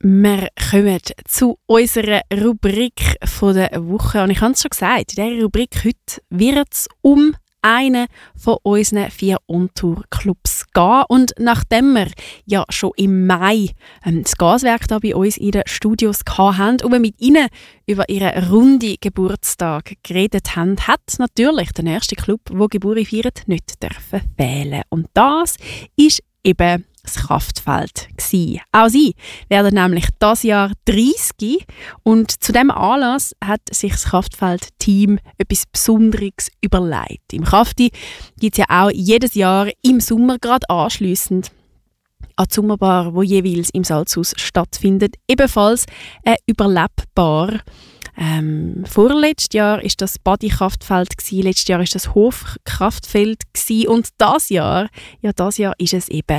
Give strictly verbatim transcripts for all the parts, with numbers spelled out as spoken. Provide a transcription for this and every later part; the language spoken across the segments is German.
Wir kommen zu unserer Rubrik von der Woche. Und ich habe es schon gesagt, in dieser Rubrik heute wird es um einen von unseren vier On-Tour-Clubs gehen. Und nachdem wir ja schon im Mai ähm, das Gaswerk hier bei uns in den Studios hatten und wir mit ihnen über ihren runden Geburtstag geredet haben, hat natürlich der nächste Club, der Geburtstag feiert, nicht dürfen fehlen. Und das ist eben das Kraftfeld gsi. Auch sie werden nämlich dieses Jahr dreißig und zu diesem Anlass hat sich das Kraftfeld-Team etwas Besonderes überlegt. Im Krafti gibt es ja auch jedes Jahr im Sommer gerade anschliessend an die Sommerbar, wo jeweils im Salzhaus stattfindet, ebenfalls eine Überlebbar. Ähm, vorletztes Jahr war das Badi-Kraftfeld, letztes Jahr war das Hofkraftfeld und dieses Jahr, ja, dieses Jahr ist es eben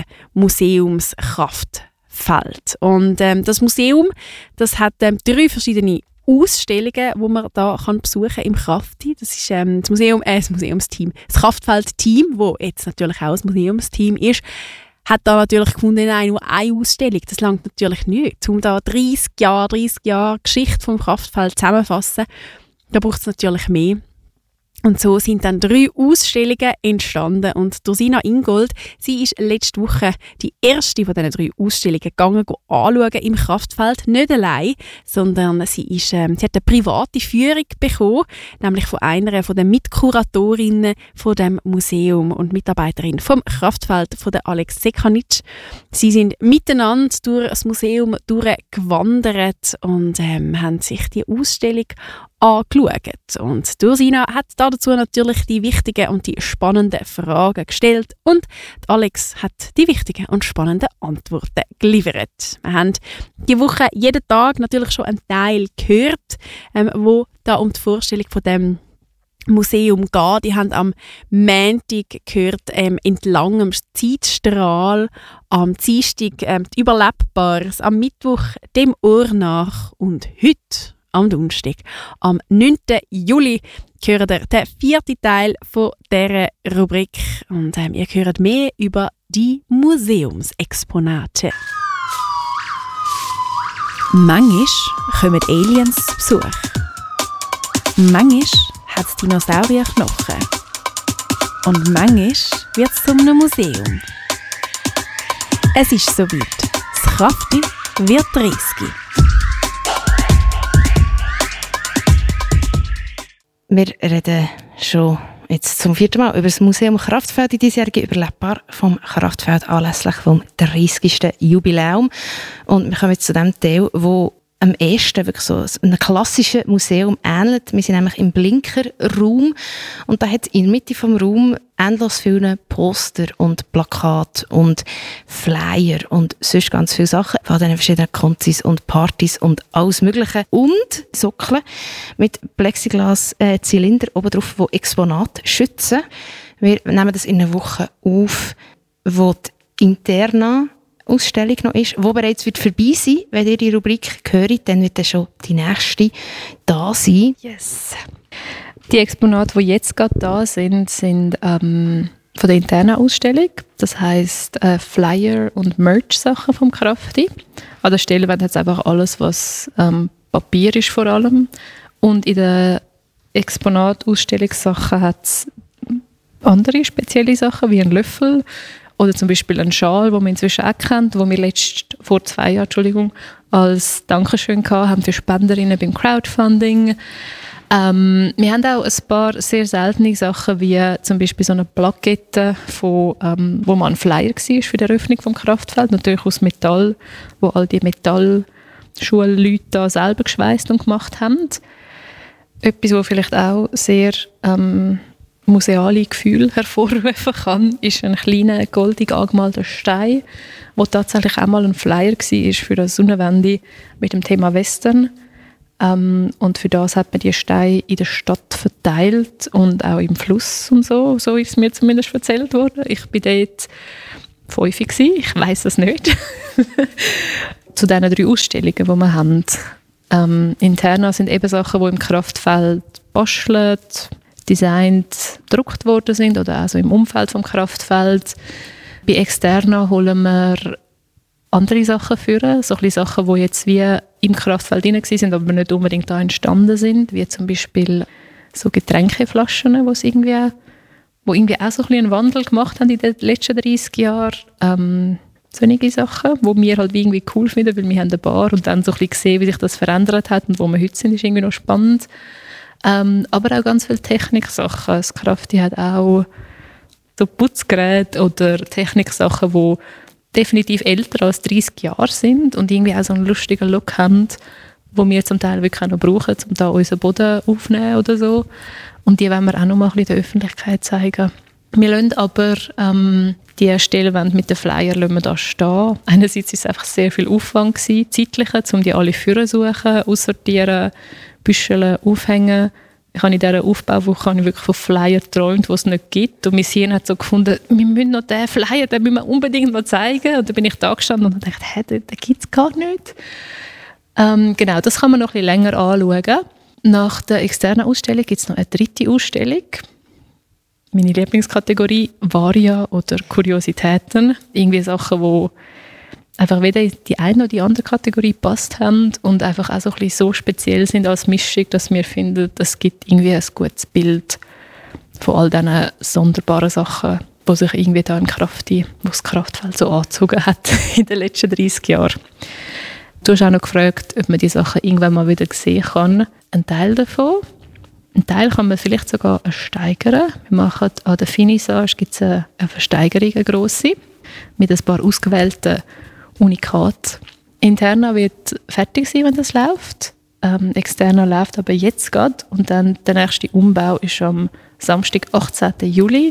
Museumskraftfeld. Und ähm, das Museum, das hat ähm, drei verschiedene Ausstellungen, die man da kann besuchen im Krafti. Das ist ähm, das Museum, äh, das Museumsteam, das Kraftfeld-Team, das jetzt natürlich auch das Museumsteam ist, hat da natürlich gefunden, nein, nur eine Ausstellung. Das langt natürlich nicht. Um da dreißig Jahre, dreißig Jahre Geschichte vom Kraftfeld zusammenzufassen, da braucht es natürlich mehr. Und so sind dann drei Ausstellungen entstanden. Und Ursina Ingold, sie ist letzte Woche die erste von diesen drei Ausstellungen gegangen, anschauen im Kraftfeld. Nicht allein, sondern sie, ist, ähm, sie hat eine private Führung bekommen, nämlich von einer von den Mitkuratorinnen von dem Museum und Mitarbeiterin vom Kraftfeld, von der Alex Sekanic. Sie sind miteinander durch das Museum durchgewandert und ähm, haben sich die Ausstellung angeschaut. Und Ursina hat dazu natürlich die wichtigen und die spannenden Fragen gestellt und die Alex hat die wichtigen und spannenden Antworten geliefert. Wir haben diese Woche jeden Tag natürlich schon einen Teil gehört, ähm, wo da um die Vorstellung von dem Museum geht. Die haben am Montag gehört, ähm, entlang am Zeitstrahl, am Dienstag ähm, die Überlebbares, am Mittwoch dem Ohr nach und heute am Donnerstag, am neunten Juli, hören ihr den vierten Teil von dieser Rubrik. Und ähm, ihr hört mehr über die Museumsexponate. Manchmal kommen Aliens zu Besuch. Manchmal hat es Dinosaurierknochen. Und manchmal wird es zu einem Museum. Es ist soweit. Das Krafti wird dreißig. Wir reden schon jetzt zum vierten Mal über das Museum Kraftfeld, die diesjährige Überlebbar vom Kraftfeld anlässlich vom dreißigsten Jubiläum. Und wir kommen jetzt zu dem Teil, wo am ehesten wirklich so einem klassischen Museum ähnelt. Wir sind nämlich im Blinker-Raum und da hat in der Mitte des Raums endlos viele Poster und Plakate und Flyer und sonst ganz viele Sachen von den verschiedenen Konzis und Partys und alles Mögliche. Und Sockeln mit Plexiglas-Zylinder oben drauf, die Exponate schützen. Wir nehmen das in einer Woche auf, wo die Interna Ausstellung noch ist, die bereits wird vorbei sein. Wenn ihr die Rubrik hört, dann wird dann schon die nächste da sein. Yes. Die Exponate, die jetzt gerade da sind, sind ähm, von der internen Ausstellung. Das heisst äh, Flyer und Merch-Sachen vom Krafti. An der Stelle wird jetzt einfach alles, was ähm, Papier ist vor allem. Und in der Exponat-Ausstellungssachen hat es andere spezielle Sachen, wie ein Löffel, oder zum Beispiel ein Schal, den man inzwischen auch kennt, den wir letzt, vor zwei Jahren Entschuldigung, als Dankeschön gehabt haben für Spenderinnen beim Crowdfunding. Ähm, wir haben auch ein paar sehr seltene Sachen, wie zum Beispiel so eine Plakette, von, ähm, wo man ein Flyer war für die Eröffnung des Kraftfelds, natürlich aus Metall, wo all die Metallschulleute da selber geschweißt und gemacht haben. Etwas, was vielleicht auch sehr ähm, museale Gefühle hervorrufen kann, ist ein kleiner goldig angemalter Stein, der tatsächlich auch mal ein Flyer war für eine Sonnenwende mit dem Thema Western. Ähm, und für das hat man die Steine in der Stadt verteilt und auch im Fluss und so, so ist es mir zumindest erzählt worden. Ich war dort fünf gewesen, ich weiss es nicht. Zu diesen drei Ausstellungen, die wir haben. Ähm, interna sind eben Sachen, die im Kraftfeld bastelt, designt, gedruckt worden sind oder also im Umfeld vom Kraftfeld. Bei externa holen wir andere Sachen führen, so ein bisschen Sachen, die jetzt wie im Kraftfeld drin waren, aber nicht unbedingt da entstanden sind, wie zum Beispiel so Getränkeflaschen, wo es irgendwie, wo irgendwie auch so ein bisschen einen Wandel gemacht haben in den letzten dreißig Jahren. Ähm, solche Sachen, die wir halt irgendwie cool finden, weil wir haben eine Bar und dann so ein bisschen gesehen, wie sich das verändert hat und wo wir heute sind, ist irgendwie noch spannend. Ähm, aber auch ganz viele Techniksachen. Das Krafti hat auch so Putzgeräte oder Techniksachen, die definitiv älter als dreißig Jahre sind und irgendwie auch so einen lustigen Look haben, wo wir zum Teil wirklich auch noch brauchen, um da unseren Boden aufzunehmen oder so. Und die wollen wir auch noch mal ein bisschen der Öffentlichkeit zeigen. Wir lassen aber ähm, die Stellwände mit den Flyer lassen wir da stehen. Einerseits war es einfach sehr viel Aufwand gewesen, zeitlicher, um die alle Führer zu suchen, aussortieren, büscheln, aufhängen. Ich habe in dieser Aufbauwoche habe ich wirklich von Flyer geträumt, die es nicht gibt. Und mein Hirn hat so gefunden, wir müssen noch diesen Flyer, den müssen wir unbedingt mal zeigen. Und dann bin ich da gestanden und dachte, hä, den, den gibt es gar nicht. Ähm, genau, das kann man noch ein bisschen länger anschauen. Nach der externen Ausstellung gibt es noch eine dritte Ausstellung. Meine Lieblingskategorie, Varia oder Kuriositäten. Irgendwie Sachen, die einfach weder in die eine oder die andere Kategorie passt haben und einfach auch so ein bisschen so speziell sind als Mischung, dass wir finden, es gibt irgendwie ein gutes Bild von all diesen sonderbaren Sachen, die sich irgendwie da im Krafti, wo das Kraftfeld so angezogen hat in den letzten dreißig Jahren. Du hast auch noch gefragt, ob man die Sachen irgendwann mal wieder sehen kann. Ein Teil davon. Ein Teil kann man vielleicht sogar steigern. Wir machen an der Finissage gibt's eine, eine Versteigerung, eine grosse, mit ein paar ausgewählten Unikat. Interna wird fertig sein, wenn das läuft. Ähm, externer läuft aber jetzt gerade. Und dann der nächste Umbau ist am Samstag, achtzehnten Juli.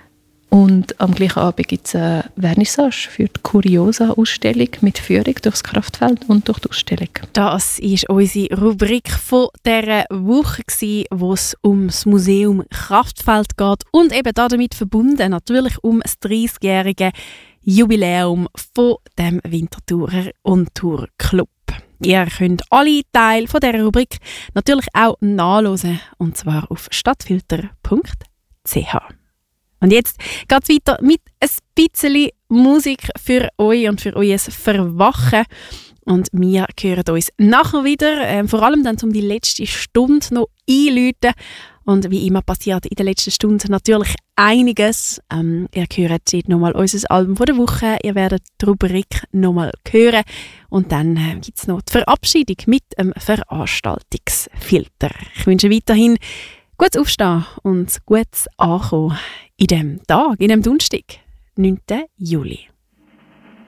Und am gleichen Abend gibt es eine Vernissage für die Curiosa-Ausstellung mit Führung durchs Kraftfeld und durch die Ausstellung. Das war unsere Rubrik von dieser Woche, wo es um das Museum Kraftfeld geht und eben damit verbunden natürlich um das dreißigjährige Jubiläum von dem Winterthurer und Tour Club. Ihr könnt alle Teile von dieser Rubrik natürlich auch nachhören, und zwar auf stadtfilter punkt c h. Und jetzt geht es weiter mit ein bisschen Musik für euch und für euer Verwachen. Und wir hören uns nachher wieder, äh, vor allem dann um die letzte Stunde noch einläuten. Und wie immer passiert in der letzten Stunde natürlich einiges. Ähm, ihr hört jetzt nochmal unser Album von der Woche, ihr werdet die Rubrik nochmal hören. Und dann äh, gibt es noch die Verabschiedung mit einem Veranstaltungsfilter. Ich wünsche weiterhin gutes Aufstehen und gutes Ankommen in diesem Tag, in diesem Donnerstag, neunten Juli.